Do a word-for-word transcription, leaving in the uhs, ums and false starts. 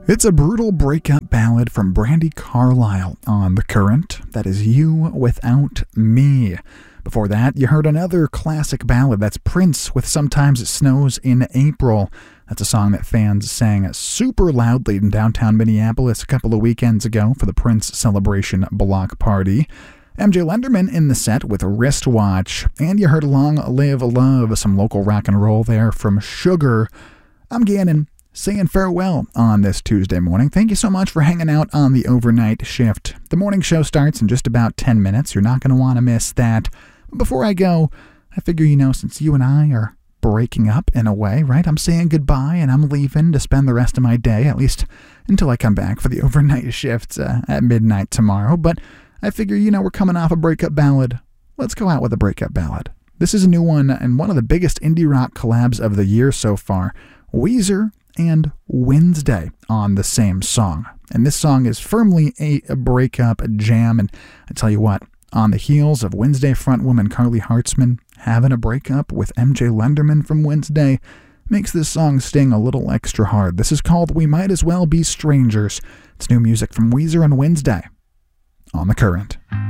It's a brutal breakup ballad from Brandi Carlile on The Current. That is You Without Me. Before that, you heard another classic ballad. That's Prince with Sometimes It Snows in April. That's a song that fans sang super loudly in downtown Minneapolis a couple of weekends ago for the Prince Celebration block party. M J Lenderman in the set with Wristwatch. And you heard Long Live Love, some local rock and roll there from Sugar. I'm Gannon, saying farewell on this Tuesday morning. Thank you so much for hanging out on the overnight shift. The morning show starts in just about ten minutes. You're not going to want to miss that. Before I go, I figure, you know, since you and I are breaking up in a way, right? I'm saying goodbye and I'm leaving to spend the rest of my day, at least until I come back for the overnight shift uh, at midnight tomorrow. But I figure, you know, we're coming off a breakup ballad. Let's go out with a breakup ballad. This is a new one and one of the biggest indie rock collabs of the year so far. Weezer and Wednesday on the same song. And this song is firmly a, a breakup a jam. And I tell you what, on the heels of Wednesday frontwoman Carly Hartzman having a breakup with M J Lenderman from Wednesday, makes this song sting a little extra hard. This is called We Might As Well Be Strangers. It's new music from Weezer and Wednesday on The Current.